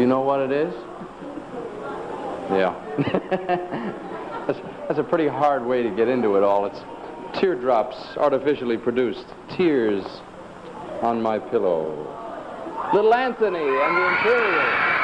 You know what it is? Yeah. That's a pretty hard way to get into it all. It's teardrops artificially produced. Tears on my pillow. Little Anthony and the Imperials.